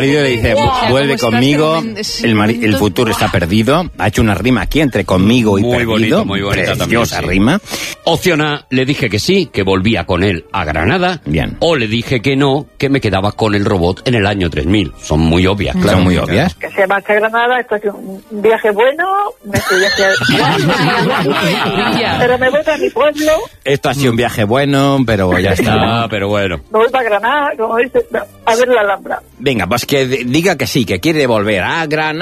marido le dice, vuelve conmigo, el futuro está perdido. Ha hecho una rima aquí entre conmigo y muy perdido. Muy bonita preciosa también, sí. rima. Opción A, le dije que sí, que volvía con él a Granada. Bien. O le dije que no, que me quedaba con el robot en el año 3000. Son muy obvias, claro. Son muy obvias. Que se marcha a Granada, esto es un viaje bueno, me estoy pero me voy a mi pueblo. Esto ha sido un viaje bueno, pero ya está. Pero bueno. Me voy para Granada, como dice, a ver la Alhambra. Venga, pues que diga que sí, que quiere volver a Granada.